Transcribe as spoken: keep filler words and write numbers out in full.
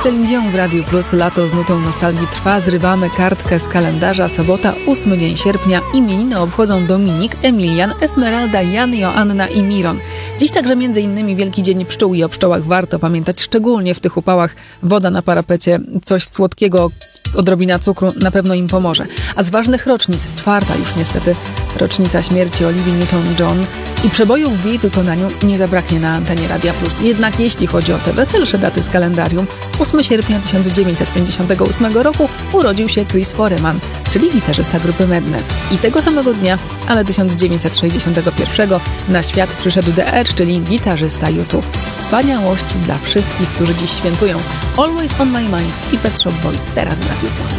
Celine Dion w Radiu Plus. Lato z nutą nostalgii trwa. Zrywamy kartkę z kalendarza. Sobota, ósmy dzień sierpnia. Imieniny obchodzą Dominik, Emilian, Esmeralda, Jan, Joanna i Miron. Dziś także między innymi Wielki Dzień Pszczół i o pszczołach warto pamiętać, szczególnie w tych upałach. Woda na parapecie, coś słodkiego, odrobina cukru na pewno im pomoże. A z ważnych rocznic, czwarta już niestety rocznica śmierci Olivii Newton-John i przebojów w jej wykonaniu nie zabraknie na antenie Radia Plus. Jednak jeśli chodzi o te weselsze daty z kalendarium, ósmego sierpnia tysiąc dziewięćset pięćdziesiątego ósmego roku urodził się Chris Foreman, czyli gitarzysta grupy Madness. I tego samego dnia, ale tysiąc dziewięćset sześćdziesiątego pierwszego na świat przyszedł The Edge, czyli gitarzysta U dwa. Wspaniałości dla wszystkich, którzy dziś świętują. Always on my mind i Pet Shop Boys teraz w Radiu Plus.